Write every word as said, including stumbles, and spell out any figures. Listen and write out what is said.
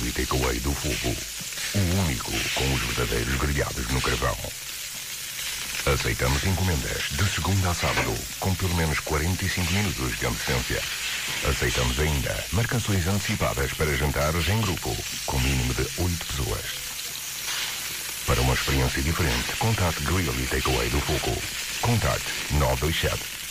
Grill e Takeaway do Fogo. O único com os verdadeiros grelhados no carvão. Aceitamos encomendas de segunda a sábado, com pelo menos quarenta e cinco minutos de antecedência. Aceitamos ainda marcações antecipadas para jantares em grupo, com mínimo de oito pessoas. Para uma experiência diferente, contate Grill e Takeaway do Fogo. Contacte nove dois sete,